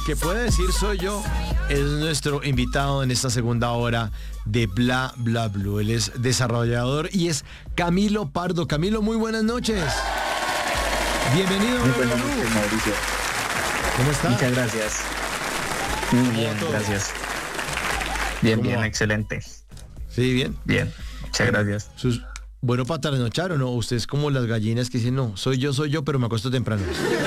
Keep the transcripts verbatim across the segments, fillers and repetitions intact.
que puede decir soy yo es nuestro invitado en esta segunda hora de Bla Bla Blue. Él es desarrollador y es Camilo Pardo. Camilo, muy buenas noches. Bienvenido. Muy buenas noches, Mauricio. ¿Cómo está? Muchas gracias. Muy bien, gracias. Bien, bien, va? Excelente. Sí, bien. Bien, muchas gracias. Sus... Bueno, para trasnochar o no, usted es como las gallinas que dicen, no, soy yo, soy yo, pero me acuesto temprano.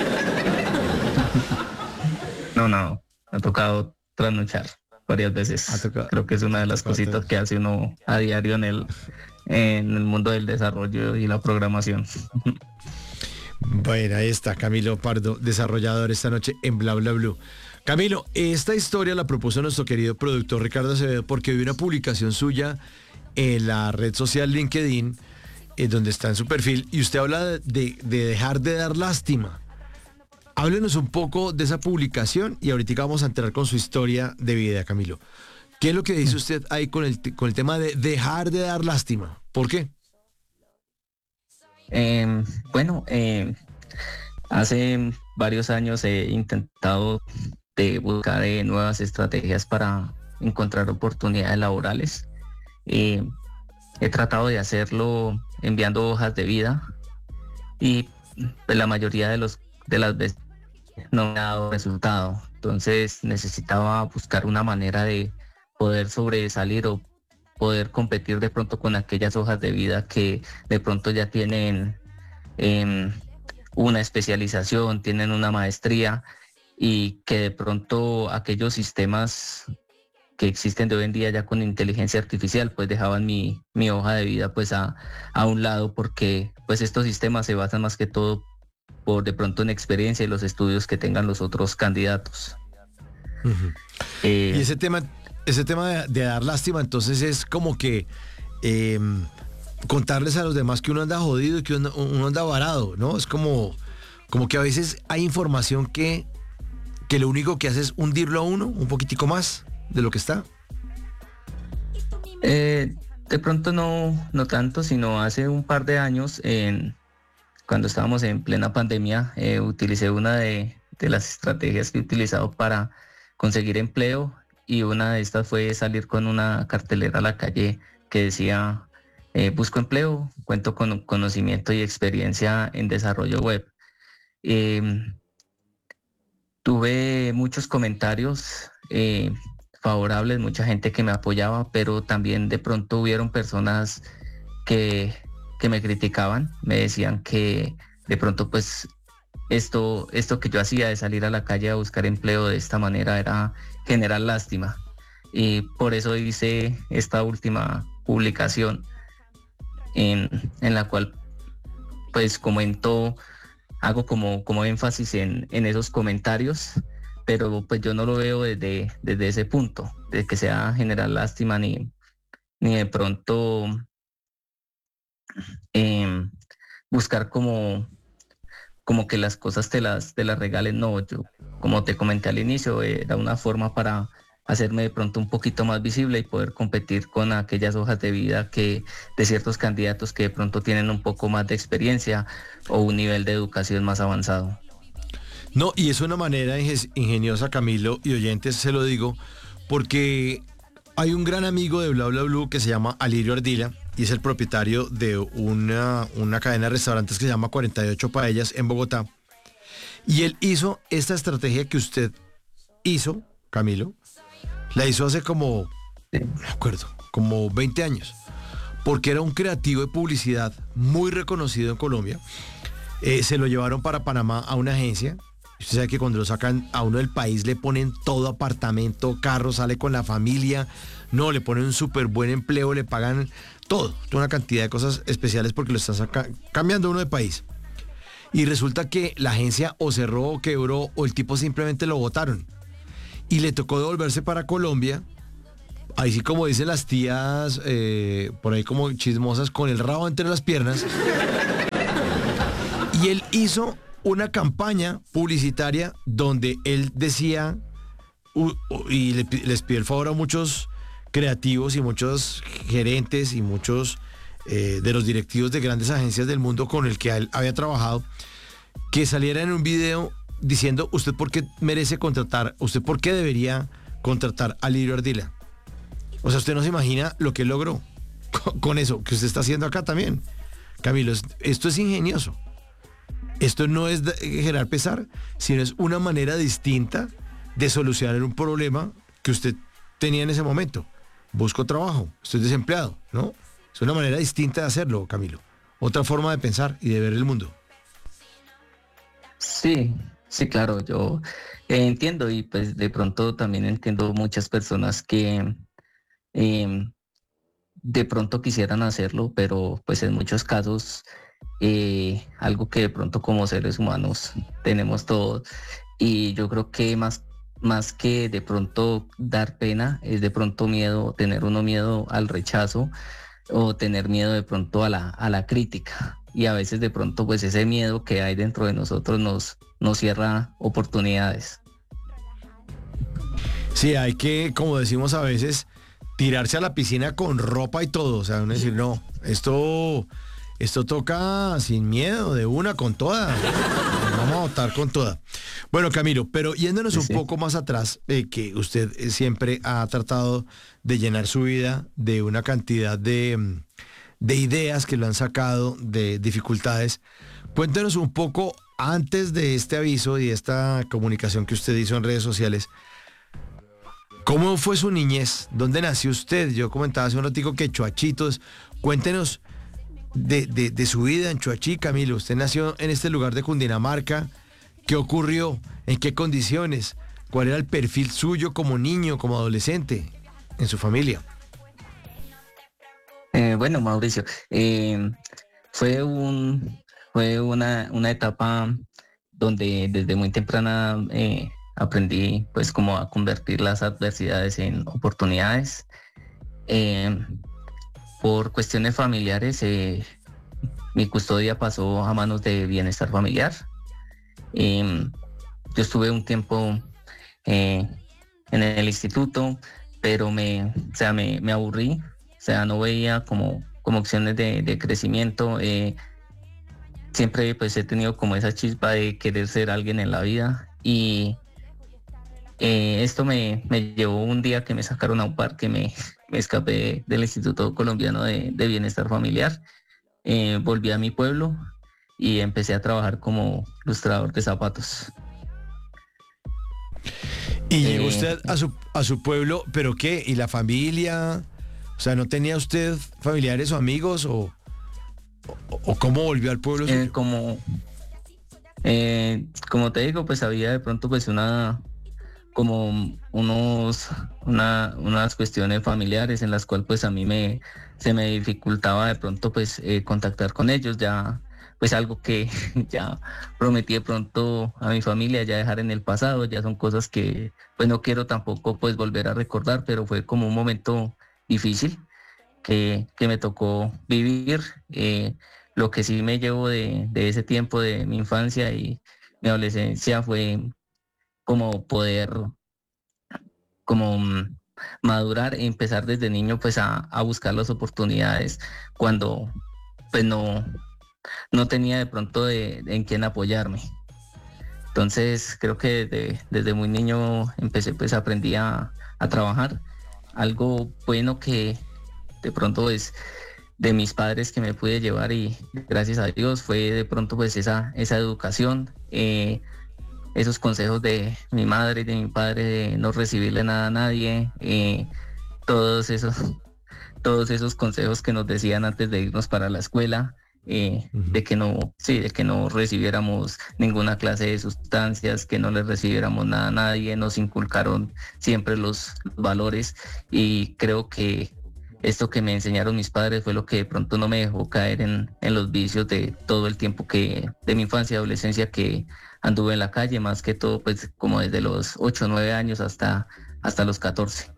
No, no, me ha tocado trasnochar varias veces. Creo que es una de las cositas que hace uno a diario en el, en el mundo del desarrollo y la programación. Bueno, ahí está Camilo Pardo, desarrollador esta noche en Bla Bla Blue. Camilo, esta historia la propuso nuestro querido productor Ricardo Acevedo porque vi una publicación suya en la red social LinkedIn, eh, donde está en su perfil, y usted habla de, de, de dejar de dar lástima. Háblenos un poco de esa publicación y ahorita vamos a entrar con su historia de vida, Camilo. ¿Qué es lo que dice usted ahí con el, con el tema de dejar de dar lástima? ¿Por qué? Eh, bueno, eh, hace varios años he intentado de buscar eh, nuevas estrategias para encontrar oportunidades laborales. Eh, he tratado de hacerlo enviando hojas de vida y pues, la mayoría de, los, de las veces no me ha dado resultado. Entonces necesitaba buscar una manera de poder sobresalir o poder competir de pronto con aquellas hojas de vida que de pronto ya tienen eh, una especialización, tienen una maestría y que de pronto aquellos sistemas que existen de hoy en día ya con inteligencia artificial pues dejaban mi, mi hoja de vida pues a, a un lado porque pues estos sistemas se basan más que todo por de pronto en experiencia y los estudios que tengan los otros candidatos. Uh-huh. eh, y ese tema ese tema de, de dar lástima entonces es como que eh, contarles a los demás que uno anda jodido y que uno, uno anda varado, ¿no? Es como, como que a veces hay información que, que lo único que hace es hundirlo a uno un poquitico más de lo que está. Eh, de pronto no, no tanto, sino hace un par de años, en, cuando estábamos en plena pandemia, eh, utilicé una de, de las estrategias que he utilizado para conseguir empleo y una de estas fue salir con una cartelera a la calle que decía eh, busco empleo, cuento con conocimiento y experiencia en desarrollo web. Eh, tuve muchos comentarios eh, favorables, mucha gente que me apoyaba, pero también de pronto hubieron personas que, que me criticaban, me decían que de pronto pues esto, esto que yo hacía de salir a la calle a buscar empleo de esta manera era generar lástima. Y por eso hice esta última publicación en, en la cual pues comento, hago como, como énfasis en, en esos comentarios, pero pues yo no lo veo desde, desde ese punto, de que sea generar lástima ni, ni de pronto eh, buscar como, como que las cosas te las, te las regalen. No, yo como te comenté al inicio, era una forma para hacerme de pronto un poquito más visible y poder competir con aquellas hojas de vida que de ciertos candidatos que de pronto tienen un poco más de experiencia o un nivel de educación más avanzado. No, y es una manera ingeniosa, Camilo, y oyentes, se lo digo, porque hay un gran amigo de Bla Bla Blue que se llama Alirio Ardila y es el propietario de una, una cadena de restaurantes que se llama cuarenta y ocho Paellas en Bogotá. Y él hizo esta estrategia que usted hizo, Camilo, la hizo hace como, no me acuerdo, como veinte años, porque era un creativo de publicidad muy reconocido en Colombia. Eh, se lo llevaron para Panamá a una agencia. Usted sabe que cuando lo sacan a uno del país le ponen todo, apartamento, carro, sale con la familia, no, le ponen un súper buen empleo, le pagan todo, toda una cantidad de cosas especiales porque lo están saca- cambiando uno de país. Y resulta que la agencia o cerró o quebró o el tipo simplemente lo botaron. Y le tocó devolverse para Colombia, ahí sí como dicen las tías, eh, por ahí como chismosas, con el rabo entre las piernas. Y él hizo una campaña publicitaria donde él decía, uh, uh, y le, les pidió el favor a muchos creativos y muchos gerentes y muchos eh, de los directivos de grandes agencias del mundo con el que él había trabajado, que saliera en un video diciendo usted por qué merece contratar, usted por qué debería contratar a Lirio Ardila. O sea, usted no se imagina lo que logró con, con eso que usted está haciendo acá también. Camilo, esto es ingenioso. Esto no es generar pesar, sino es una manera distinta de solucionar un problema que usted tenía en ese momento. Busco trabajo, estoy desempleado, ¿no? Es una manera distinta de hacerlo, Camilo. Otra forma de pensar y de ver el mundo. Sí, sí, claro, yo eh, entiendo y pues de pronto también entiendo muchas personas que eh, de pronto quisieran hacerlo, pero pues en muchos casos eh, algo que de pronto como seres humanos tenemos todos y yo creo que más, más que de pronto dar pena es de pronto miedo, tener uno miedo al rechazo o tener miedo de pronto a la, a la crítica. Y a veces de pronto pues ese miedo que hay dentro de nosotros nos, nos cierra oportunidades. Sí, hay que, como decimos a veces, tirarse a la piscina con ropa y todo. O sea, uno decir, no, esto, esto toca sin miedo, de una, con toda. Vamos a votar con toda. Bueno, Camilo, pero yéndonos sí, un sí. poco más atrás, eh, que usted siempre ha tratado de llenar su vida de una cantidad de... de ideas que lo han sacado de dificultades. Cuéntenos un poco, antes de este aviso y esta comunicación que usted hizo en redes sociales, ¿cómo fue su niñez? ¿Dónde nació usted? Yo comentaba hace un ratico que Choachitos. Cuéntenos de, de, de su vida en Choachí, Camilo. Usted nació en este lugar de Cundinamarca. ¿Qué ocurrió? ¿En qué condiciones? ¿Cuál era el perfil suyo como niño, como adolescente en su familia? Eh, bueno, Mauricio, eh, fue un fue una, una etapa donde desde muy temprana eh, aprendí pues como a convertir las adversidades en oportunidades. Eh, por cuestiones familiares, eh, mi custodia pasó a manos de Bienestar Familiar. Eh, yo estuve un tiempo eh, en el instituto, pero me, o sea, me, me aburrí. O sea, no veía como, como opciones de, de crecimiento. Eh, siempre pues he tenido como esa chispa de querer ser alguien en la vida. Y eh, esto me, me llevó un día que me sacaron a un parque, me, me escapé del Instituto Colombiano de, de Bienestar Familiar. Eh, volví a mi pueblo y empecé a trabajar como ilustrador de zapatos. Y llegó eh, usted a su, a su pueblo, ¿pero qué? ¿Y la familia? O sea, ¿no tenía usted familiares o amigos o, o, o cómo volvió al pueblo? Eh, como, eh, como te digo, pues había de pronto pues una, como unos, una, unas cuestiones familiares en las cuales pues a mí me, se me dificultaba de pronto pues eh, contactar con ellos, ya pues algo que ya prometí de pronto a mi familia ya dejar en el pasado, ya son cosas que pues no quiero tampoco pues volver a recordar, pero fue como un momento difícil que, que me tocó vivir. Eh, lo que sí me llevo de, de ese tiempo de mi infancia y mi adolescencia fue como poder como um, madurar e empezar desde niño pues a, a buscar las oportunidades cuando pues no, no tenía de pronto de, de en quién apoyarme. Entonces creo que desde, desde muy niño empecé pues aprendí a, a trabajar. Algo bueno que de pronto es de mis padres que me pude llevar y gracias a Dios fue de pronto pues esa, esa educación, eh, esos consejos de mi madre y de mi padre de no recibirle nada a nadie, eh, todos esos, todos esos consejos que nos decían antes de irnos para la escuela, eh, uh-huh. de que no, sí, de que no recibiéramos ninguna clase de sustancias, que no le recibiéramos nada a nadie, nos inculcaron siempre los, los valores y creo que esto que me enseñaron mis padres fue lo que de pronto no me dejó caer en, en los vicios de todo el tiempo que, de mi infancia y adolescencia que anduve en la calle, más que todo pues como desde los ocho o nueve años hasta, hasta los catorce.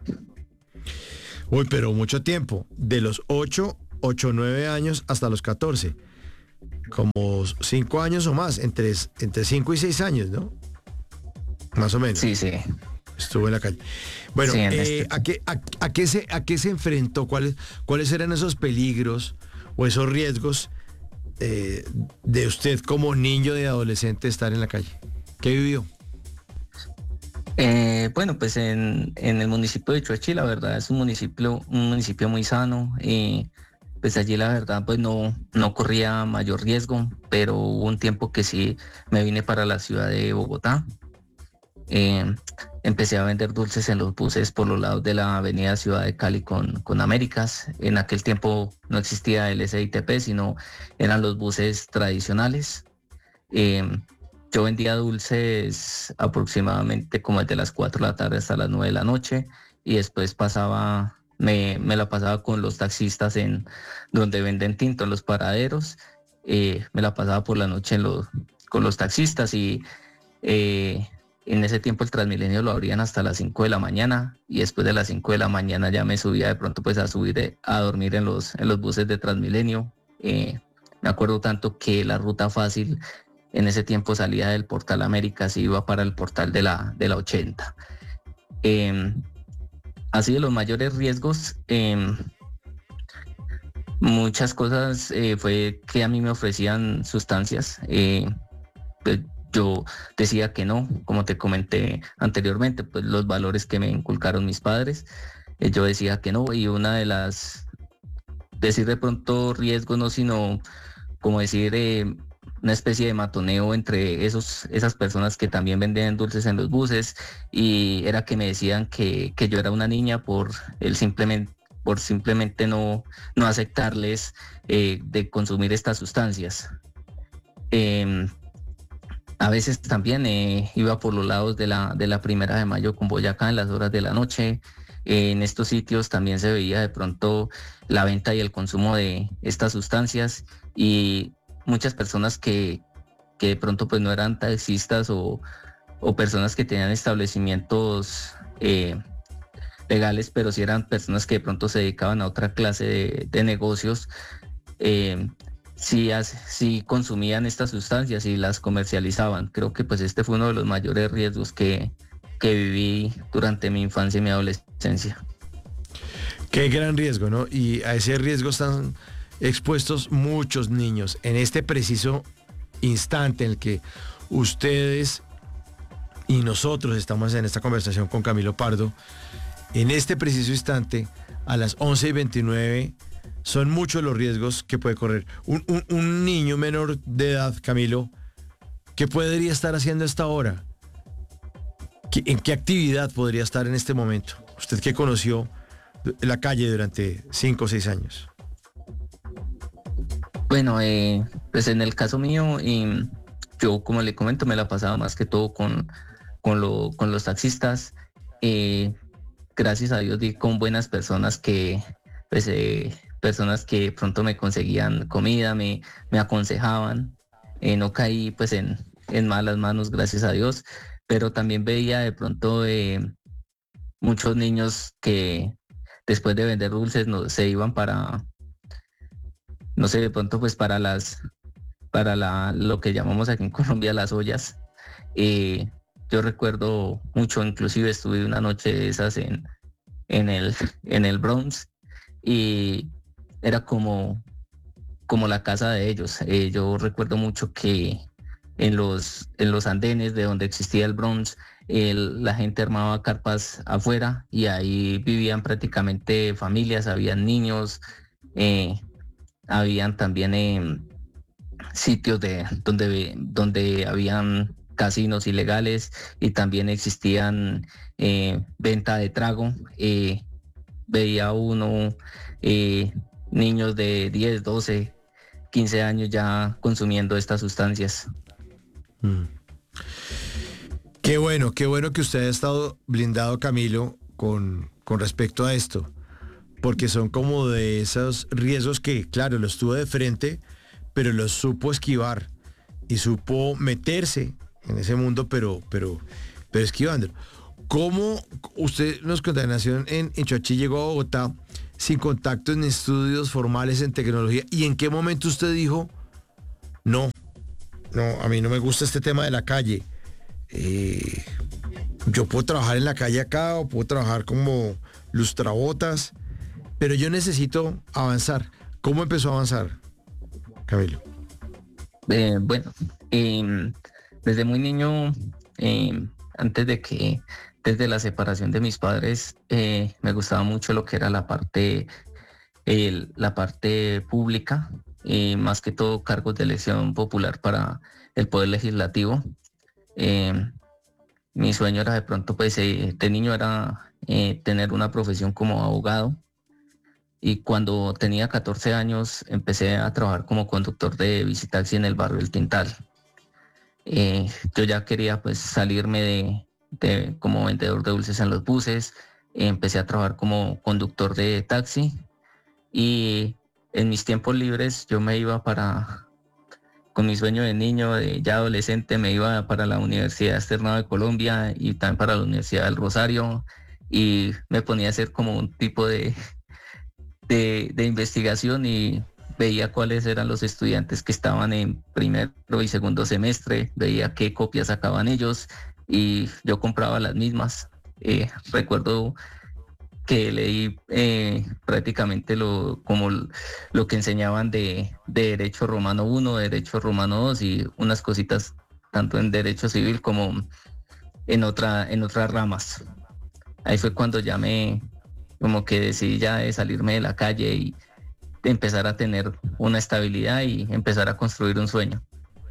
Uy, pero mucho tiempo, de los ocho, ocho, nueve años hasta los catorce, como cinco años o más, entre, entre cinco y seis años, ¿no? Más o menos. Sí, sí. Estuvo en la calle. Bueno, sí, eh, este... ¿a, qué, a, a, qué se, ¿a qué se enfrentó? ¿Cuáles, cuáles eran esos peligros o esos riesgos eh, de usted como niño y adolescente estar en la calle? ¿Qué vivió? Eh, bueno, pues en, en el municipio de Choachí, la verdad es un municipio, un municipio muy sano. Y pues allí la verdad pues no, no corría mayor riesgo, pero hubo un tiempo que sí me vine para la ciudad de Bogotá. Eh, Empecé a vender dulces en los buses por los lados de la avenida Ciudad de Cali con, con Américas. En aquel tiempo no existía el S I T P, sino eran los buses tradicionales. Eh, yo vendía dulces aproximadamente como desde las cuatro de la tarde hasta las nueve de la noche, y después pasaba, me, me la pasaba con los taxistas en donde venden tinto en los paraderos. Eh, me la pasaba por la noche en los, con los taxistas, y eh, en ese tiempo el Transmilenio lo abrían hasta las cinco de la mañana, y después de las cinco de la mañana ya me subía de pronto pues a subir eh, a dormir en los, en los buses de Transmilenio. Eh, me acuerdo tanto que la ruta fácil en ese tiempo salía del Portal Américas y iba para el portal de la, de la ochenta. Eh, así de los mayores riesgos, eh, muchas cosas eh, fue que a mí me ofrecían sustancias. Eh, pues yo decía que no, como te comenté anteriormente, pues los valores que me inculcaron mis padres, eh, yo decía que no. Y una de las, decir de pronto riesgos no, sino como decir eh, una especie de matoneo entre esos, esas personas que también vendían dulces en los buses, y era que me decían que, que yo era una niña por el simplemente por simplemente no, no aceptarles eh, de consumir estas sustancias. Eh, a veces también eh, iba por los lados de la, de la Primera de Mayo con Boyacá en las horas de la noche. Eh, en estos sitios también se veía de pronto la venta y el consumo de estas sustancias, y muchas personas que, que de pronto pues no eran taxistas o, o personas que tenían establecimientos eh, legales, pero sí eran personas que de pronto se dedicaban a otra clase de, de negocios, eh, sí, sí consumían estas sustancias y las comercializaban. Creo que pues este fue uno de los mayores riesgos que, que viví durante mi infancia y mi adolescencia. Qué gran riesgo, ¿no? Y a ese riesgo están expuestos muchos niños en este preciso instante en el que ustedes y nosotros estamos en esta conversación con Camilo Pardo. En este preciso instante, a las once y veintinueve, son muchos los riesgos que puede correr. Un, un, un niño menor de edad, Camilo, ¿qué podría estar haciendo a esta hora? ¿Qué, ¿En qué actividad podría estar en este momento? Usted que conoció la calle durante cinco o seis años. Bueno, eh, pues en el caso mío, eh, yo como le comento, me la pasaba más que todo con, con, lo, con los taxistas. Eh, gracias a Dios di con buenas personas que, pues, eh, personas que pronto me conseguían comida, me, me aconsejaban. Eh, no caí pues en, en malas manos, gracias a Dios, pero también veía de pronto eh, muchos niños que después de vender dulces no, se iban para, no sé, de pronto pues para las, para la, lo que llamamos aquí en Colombia las ollas. Eh, yo recuerdo mucho, inclusive estuve una noche de esas en, en, el, en el Bronx, y era como, como la casa de ellos. Eh, yo recuerdo mucho que en los, en los andenes de donde existía el Bronx, el, la gente armaba carpas afuera, y ahí vivían prácticamente familias, habían niños, eh, habían también eh, sitios de, donde, donde habían casinos ilegales, y también existían eh, venta de trago. Eh, veía uno eh, niños de diez, doce, quince años ya consumiendo estas sustancias. Mm. Qué bueno, qué bueno que usted ha estado blindado, Camilo, con, con respecto a esto, porque son como de esos riesgos que, claro, los tuvo de frente, pero los supo esquivar y supo meterse en ese mundo, pero, pero, pero esquivándolo. ¿Cómo usted nos cuenta, nació en, en Choachí, llegó a Bogotá sin contactos ni estudios formales en tecnología? ¿Y en qué momento usted dijo, no, no, a mí no me gusta este tema de la calle? Eh, yo puedo trabajar en la calle acá o puedo trabajar como lustrabotas, pero yo necesito avanzar. ¿Cómo empezó a avanzar, Camilo? Eh, bueno, eh, desde muy niño, eh, antes de que, desde la separación de mis padres, eh, me gustaba mucho lo que era la parte, el- la parte pública, eh, más que todo cargos de elección popular para el Poder Legislativo. Eh, Mi sueño era de pronto, pues, eh, de niño era eh, tener una profesión como abogado. Y cuando tenía catorce años empecé a trabajar como conductor de visitaxi en el barrio El Tintal. Eh, yo ya quería pues salirme de, de como vendedor de dulces en los buses. Eh, empecé a trabajar como conductor de taxi y en mis tiempos libres yo me iba para, con mi sueño de niño, de ya adolescente, me iba para la Universidad Externado de Colombia y también para la Universidad del Rosario y me ponía a hacer como un tipo de de, de investigación y veía cuáles eran los estudiantes que estaban en primero y segundo semestre, veía qué copias sacaban ellos y yo compraba las mismas. Eh, recuerdo que leí eh, prácticamente lo, como lo que enseñaban de, de Derecho Romano uno, Derecho Romano dos y unas cositas tanto en Derecho Civil como en, otra, en otras ramas. Ahí fue cuando ya me, como que decidí ya de salirme de la calle y de empezar a tener una estabilidad y empezar a construir un sueño.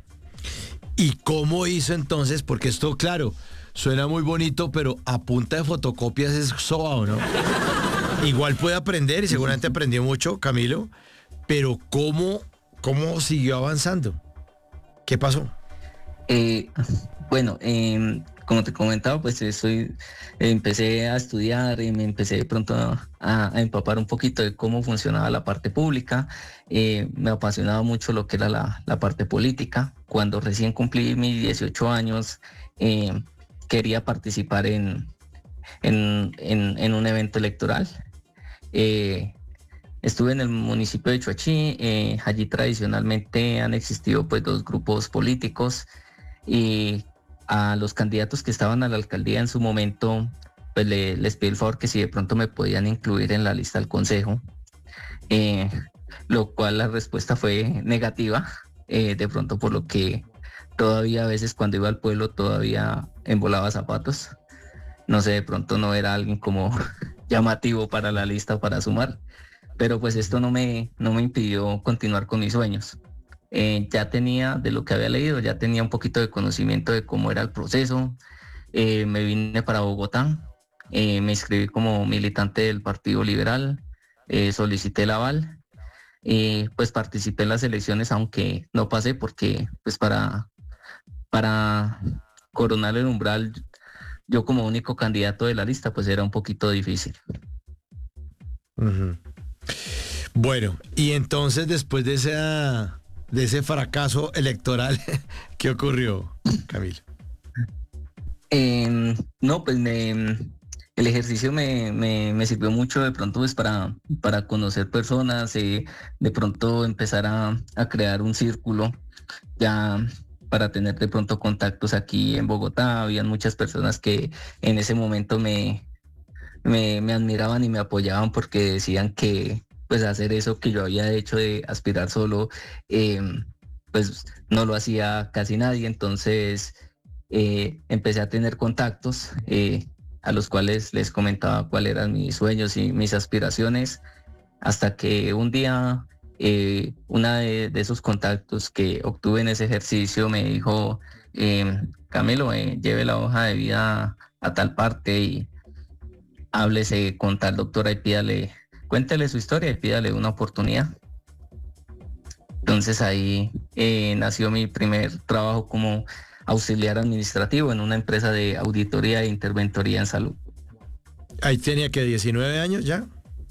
¿Y cómo hizo entonces? Porque esto, claro, suena muy bonito, pero a punta de fotocopias es sobao, ¿no? Igual puede aprender y seguramente aprendió mucho, Camilo, pero ¿cómo, cómo siguió avanzando? ¿Qué pasó? Eh, bueno, eh, como te comentaba, pues soy, empecé a estudiar y me empecé de pronto a, a empapar un poquito de cómo funcionaba la parte pública. Eh, me apasionaba mucho lo que era la, la parte política. Cuando recién cumplí mis dieciocho años, eh, quería participar en, en, en, en un evento electoral. Eh, Estuve en el municipio de Chuachi. Eh, allí tradicionalmente han existido pues dos grupos políticos y a los candidatos que estaban a la alcaldía en su momento, pues le- les pedí el favor que si de pronto me podían incluir en la lista del consejo, eh, lo cual la respuesta fue negativa, eh, de pronto por lo que todavía a veces cuando iba al pueblo todavía embolaba zapatos. No sé, de pronto no era alguien como llamativo para la lista o para sumar, pero pues esto no me, no me impidió continuar con mis sueños. Eh, ya tenía, de lo que había leído, ya tenía un poquito de conocimiento de cómo era el proceso. Eh, me vine para Bogotá, eh, me inscribí como militante del Partido Liberal, eh, solicité el aval y pues participé en las elecciones, aunque no pasé porque pues para, para coronar el umbral, yo como único candidato de la lista, pues era un poquito difícil. Ujú. Bueno, y entonces después de esa, de ese fracaso electoral, ¿qué ocurrió, Camilo? Eh, no, pues me, el ejercicio me, me, me sirvió mucho de pronto pues para, para conocer personas, eh, de pronto empezar a, a crear un círculo, ya para tener de pronto contactos aquí en Bogotá. Habían muchas personas que en ese momento me, me, me admiraban y me apoyaban porque decían que pues hacer eso que yo había hecho de aspirar solo, eh, pues no lo hacía casi nadie. Entonces eh, empecé a tener contactos eh, a los cuales les comentaba cuáles eran mis sueños y mis aspiraciones, hasta que un día eh, una de, de esos contactos que obtuve en ese ejercicio me dijo, eh, Camilo, eh, lleve la hoja de vida a tal parte y háblese con tal doctora y pídale, cuéntele su historia y pídale una oportunidad. Entonces ahí eh, nació mi primer trabajo como auxiliar administrativo en una empresa de auditoría e interventoría en salud. Ahí tenía que diecinueve años ya.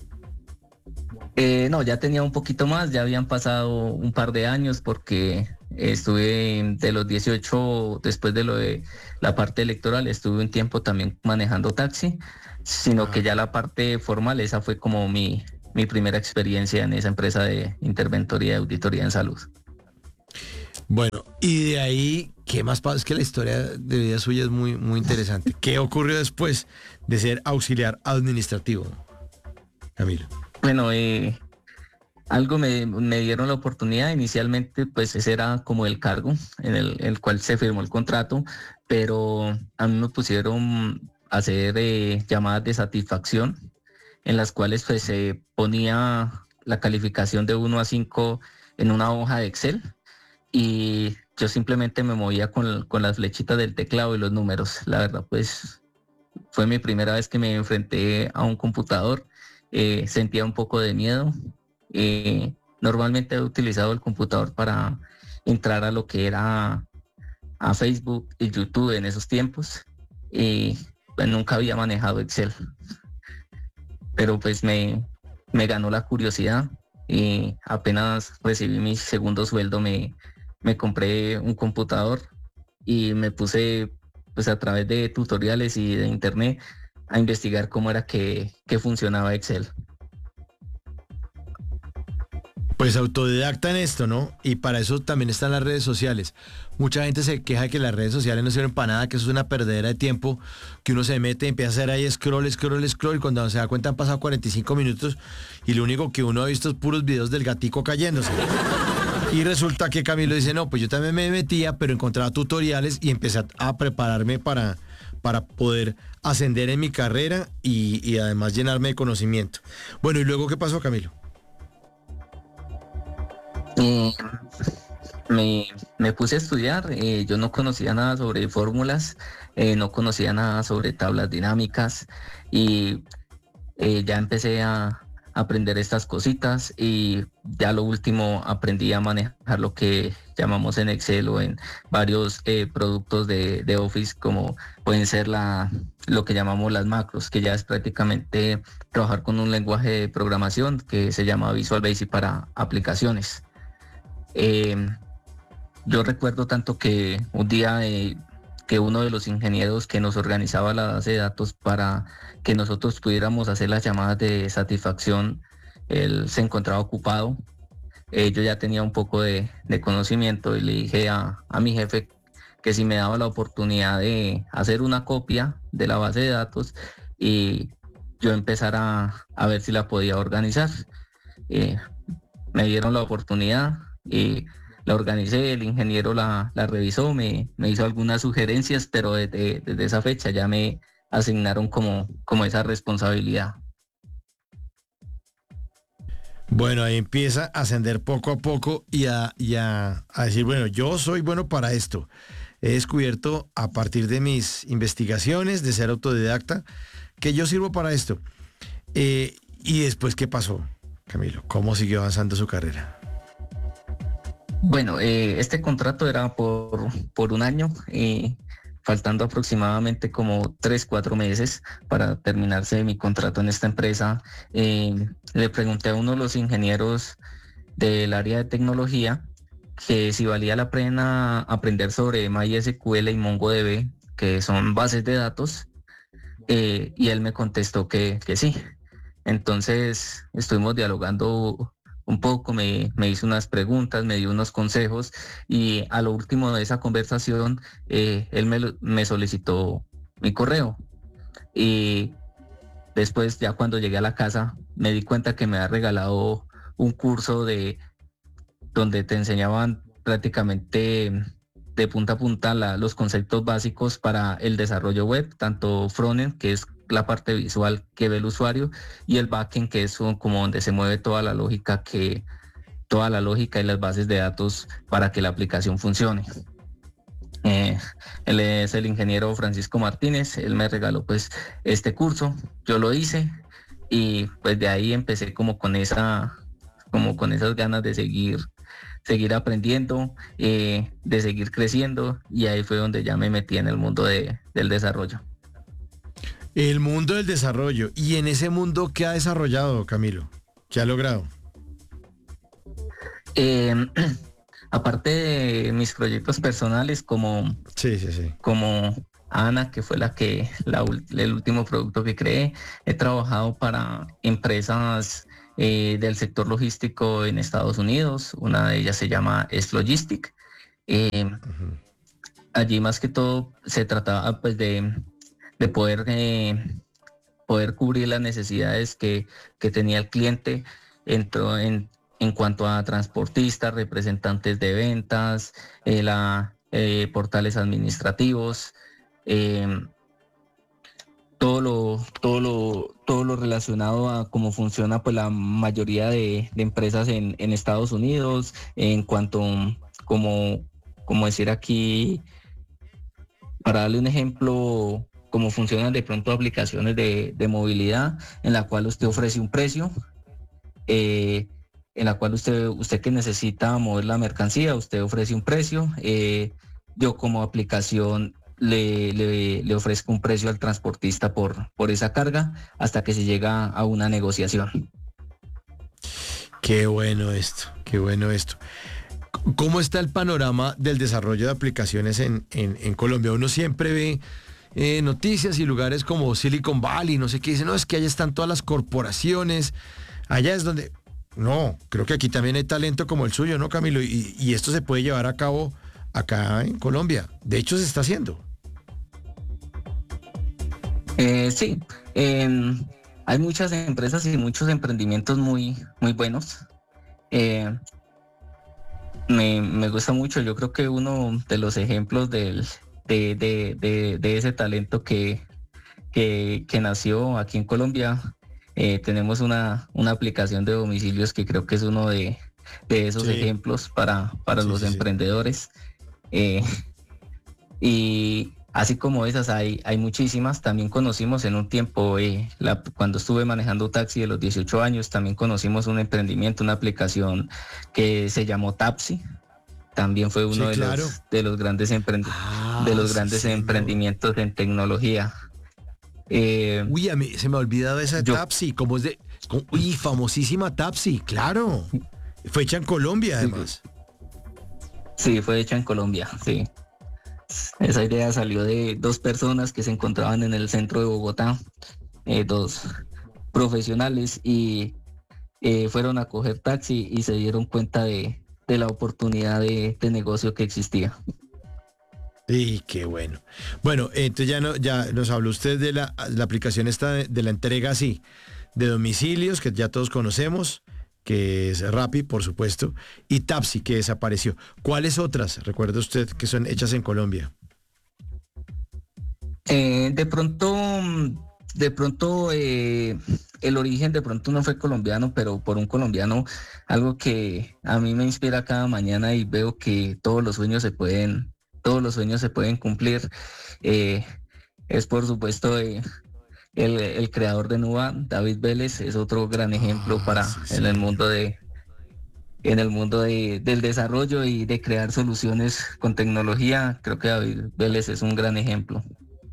Eh, no, ya tenía un poquito más, ya habían pasado un par de años porque estuve de los dieciocho, después de lo de la parte electoral, estuve un tiempo también manejando taxi, sino que Ah. ya la parte formal, esa fue como mi, mi primera experiencia en esa empresa de interventoría y auditoría en salud. Bueno, y de ahí, ¿qué más pasa? Es que la historia de vida suya es muy, muy interesante. ¿Qué ocurrió después de ser auxiliar administrativo, Camilo? Bueno, eh, algo me, me dieron la oportunidad. Inicialmente, pues ese era como el cargo en el, el cual se firmó el contrato, pero a mí me pusieron a hacer eh, llamadas de satisfacción, en las cuales pues se ponía la calificación de uno a cinco en una hoja de Excel, y yo simplemente me movía con, con las flechitas del teclado y los números. La verdad, pues fue mi primera vez que me enfrenté a un computador. Eh, sentía un poco de miedo. Eh, normalmente he utilizado el computador para entrar a lo que era a Facebook y YouTube en esos tiempos, y pues nunca había manejado Excel, pero pues me, me ganó la curiosidad, y apenas recibí mi segundo sueldo me, me compré un computador y me puse pues a través de tutoriales y de internet a investigar cómo era que, que funcionaba Excel. Pues autodidacta en esto, ¿no? Y para eso también están las redes sociales. Mucha gente se queja de que las redes sociales no sirven para nada, que eso es una perdedera de tiempo, que uno se mete y empieza a hacer ahí scroll, scroll, scroll, y cuando se da cuenta han pasado cuarenta y cinco minutos y lo único que uno ha visto es puros videos del gatico cayéndose. Y resulta que Camilo dice, no, pues yo también me metía, pero encontraba tutoriales y empecé a, a prepararme para, para poder ascender en mi carrera y, y además llenarme de conocimiento. Bueno, ¿y luego qué pasó, Camilo? Eh, me, me puse a estudiar. Eh, yo no conocía nada sobre fórmulas, eh, no conocía nada sobre tablas dinámicas, y eh, ya empecé a aprender estas cositas, y ya lo último aprendí a manejar lo que llamamos en Excel o en varios eh, productos de, de Office, como pueden ser la, lo que llamamos las macros, que ya es prácticamente trabajar con un lenguaje de programación que se llama Visual Basic para aplicaciones. Eh, yo recuerdo tanto que un día eh, que uno de los ingenieros que nos organizaba la base de datos para que nosotros pudiéramos hacer las llamadas de satisfacción, él se encontraba ocupado. Eh, yo ya tenía un poco de, de conocimiento y le dije a, a mi jefe que si me daba la oportunidad de hacer una copia de la base de datos y yo empezar a, a ver si la podía organizar. Eh, me dieron la oportunidad y la organicé. El ingeniero la, la revisó, me, me hizo algunas sugerencias, pero desde, desde esa fecha ya me asignaron como, como esa responsabilidad. Bueno, ahí empieza a ascender poco a poco y, a, y a, a decir, bueno, yo soy bueno para esto. He descubierto a partir de mis investigaciones, de ser autodidacta, que yo sirvo para esto. Eh, y después, ¿qué pasó, Camilo? ¿Cómo siguió avanzando su carrera? Bueno, eh, este contrato era por, por un año, eh, faltando aproximadamente como tres, cuatro meses para terminarse mi contrato en esta empresa. Eh, le pregunté a uno de los ingenieros del área de tecnología que si valía la pena aprender sobre MySQL y MongoDB, que son bases de datos, eh, y él me contestó que, que sí. Entonces estuvimos dialogando un poco, me, me hizo unas preguntas, me dio unos consejos, y a lo último de esa conversación eh, él me, me solicitó mi correo, y después ya cuando llegué a la casa me di cuenta que me había regalado un curso de donde te enseñaban prácticamente de punta a punta la, los conceptos básicos para el desarrollo web, tanto frontend, que es la parte visual que ve el usuario, y el backend, que es como donde se mueve toda la lógica que toda la lógica y las bases de datos para que la aplicación funcione. Eh, él es el ingeniero Francisco Martínez. Él me regaló pues este curso, yo lo hice, y pues de ahí empecé como con esa como con esas ganas de seguir seguir aprendiendo, eh, de seguir creciendo, y ahí fue donde ya me metí en el mundo de, del desarrollo. El mundo del desarrollo. ¿Y en ese mundo qué ha desarrollado, Camilo? ¿Qué ha logrado? Eh, aparte de mis proyectos personales, como, Sí, sí, sí. como Ana, que fue la que la, el último producto que creé, he trabajado para empresas eh, del sector logístico en Estados Unidos. Una de ellas se llama S Logistic. Eh, uh-huh. Allí más que todo se trataba pues de, de poder, eh, poder cubrir las necesidades que, que tenía el cliente. Entró en en cuanto a transportistas, representantes de ventas, eh, la, eh, portales administrativos, eh, todo lo, todo lo, todo lo relacionado a cómo funciona pues la mayoría de, de empresas en, en Estados Unidos, en cuanto como, como decir aquí, para darle un ejemplo, cómo funcionan de pronto aplicaciones de, de movilidad en la cual usted ofrece un precio, eh, en la cual usted, usted que necesita mover la mercancía, usted ofrece un precio, eh, yo como aplicación le, le, le ofrezco un precio al transportista por, por esa carga hasta que se llega a una negociación. Qué bueno esto, qué bueno esto. ¿Cómo está el panorama del desarrollo de aplicaciones en, en, en Colombia? Uno siempre ve eh, noticias y lugares como Silicon Valley, no sé qué, dicen, no, es que allá están todas las corporaciones, allá es donde... No, creo que aquí también hay talento como el suyo, ¿no, Camilo? Y, y esto se puede llevar a cabo acá en Colombia. De hecho, se está haciendo. Eh, sí, eh, hay muchas empresas y muchos emprendimientos muy, muy buenos. Eh, me, me gusta mucho, yo creo que uno de los ejemplos del, de, de, de, de ese talento que, que, que nació aquí en Colombia, eh, tenemos una, una aplicación de domicilios que creo que es uno de, de esos Sí. ejemplos para, para Sí, los sí, sí. emprendedores. Eh, y así como esas hay, hay muchísimas. También conocimos en un tiempo, eh, la, cuando estuve manejando taxi de los dieciocho años, también conocimos un emprendimiento, una aplicación que se llamó Tapsi. También fue uno Sí, de, claro. los, de los grandes, emprendi- Ah, de los sí, grandes señor. emprendimientos en tecnología. Eh, Uy, a mí se me ha olvidado esa de yo, Tapsi, como es de... como- uy, famosísima Tapsi, claro. Fue hecha en Colombia, además. sí, fue hecha en Colombia, sí. Esa idea salió de dos personas que se encontraban en el centro de Bogotá, eh, dos profesionales, y eh, fueron a coger taxi y se dieron cuenta de, de la oportunidad de, de negocio que existía. Y qué bueno. Bueno, entonces ya, no, ya nos habló usted de la, la aplicación esta de, de la entrega así, de domicilios, que ya todos conocemos, que es Rappi, por supuesto, y Tapsi, que desapareció. ¿Cuáles otras, recuerda usted, que son hechas en Colombia? Eh, de pronto, mm, de pronto eh, el origen de pronto no fue colombiano, pero por un colombiano, algo que a mí me inspira cada mañana y veo que todos los sueños se pueden, todos los sueños se pueden cumplir. eh, es por supuesto eh, el, el creador de Nuba, David Vélez, es otro gran ejemplo Ah, para sí, en el señor. mundo de en el mundo de, del desarrollo y de crear soluciones con tecnología. Creo que David Vélez es un gran ejemplo.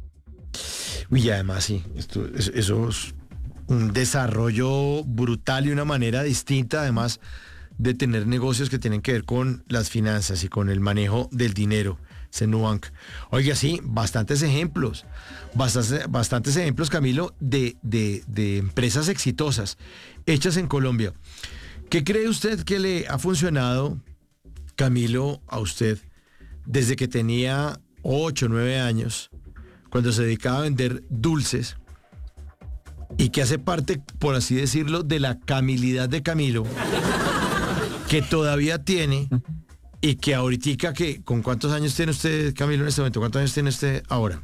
Uy, y además sí, esto, es- eso es un desarrollo brutal y una manera distinta, además, de tener negocios que tienen que ver con las finanzas y con el manejo del dinero. Nubank. Oiga, sí, bastantes ejemplos, bastantes, bastantes ejemplos, Camilo, de, de, de empresas exitosas hechas en Colombia. ¿Qué cree usted que le ha funcionado, Camilo, a usted desde que tenía ocho o nueve años, cuando se dedicaba a vender dulces y que hace parte, por así decirlo, de la camilidad de Camilo, que todavía tiene y que ahorita, que, ¿con cuántos años tiene usted, Camilo, en este momento? ¿Cuántos años tiene usted ahora?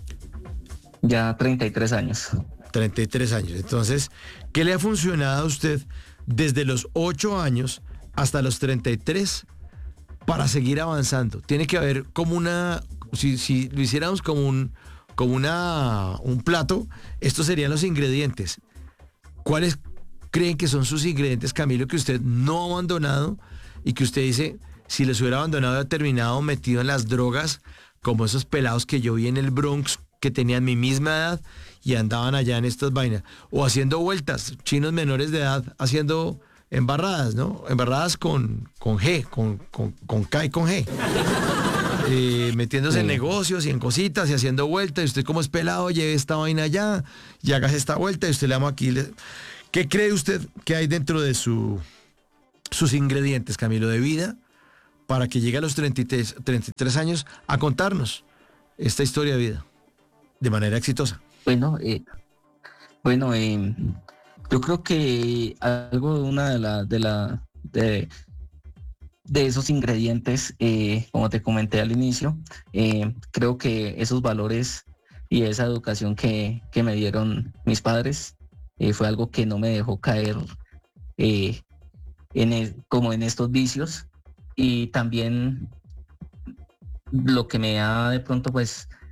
Ya treinta y tres años. treinta y tres años. Entonces, ¿qué le ha funcionado a usted desde los ocho años hasta los treinta y tres para seguir avanzando? Tiene que haber como una, si, si lo hiciéramos como un, como una, un plato, estos serían los ingredientes. ¿Cuáles creen que son sus ingredientes, Camilo, que usted no ha abandonado y que usted dice, si los hubiera abandonado, hubiera terminado metido en las drogas, como esos pelados que yo vi en el Bronx, que tenían mi misma edad y andaban allá en estas vainas, o haciendo vueltas, chinos menores de edad haciendo embarradas, ¿no? Embarradas con, con G, con, con, con K y con G. Eh, metiéndose Sí. en negocios y en cositas y haciendo vueltas, y usted como es pelado, lleve esta vaina allá y hagas esta vuelta y usted le llama aquí. le- ¿Qué cree usted que hay dentro de su, sus ingredientes, Camilo, de vida para que llegue a los treinta y tres, treinta y tres años a contarnos esta historia de vida de manera exitosa? Bueno, eh, bueno, eh, yo creo que algo, una de, la, de, la, de, de esos ingredientes, eh, como te comenté al inicio. Eh, creo que esos valores y esa educación que, que me dieron mis padres eh, fue algo que no me dejó caer eh, en el, como en estos vicios. Y también lo que me ha de pronto pues